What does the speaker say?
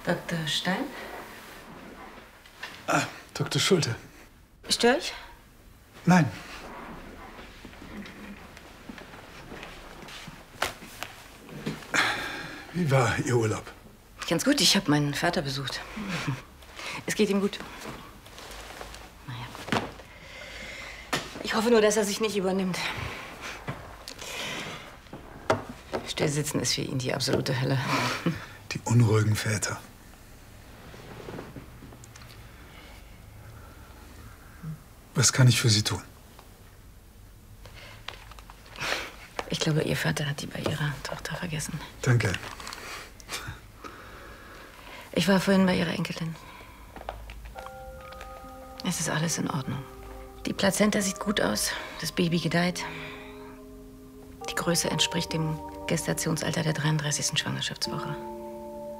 Dr. Stein? Ah, Dr. Schulte. Störe ich? Nein. Wie war Ihr Urlaub? Ganz gut, ich habe meinen Vater besucht. Es geht ihm gut. Naja. Ich hoffe nur, dass er sich nicht übernimmt. Stillsitzen ist für ihn die absolute Hölle. Die unruhigen Väter. Was kann ich für Sie tun? Ich glaube, Ihr Vater hat die bei Ihrer Tochter vergessen. Danke. Ich war vorhin bei Ihrer Enkelin. Es ist alles in Ordnung. Die Plazenta sieht gut aus, das Baby gedeiht. Die Größe entspricht dem Gestationsalter der 33. Schwangerschaftswoche.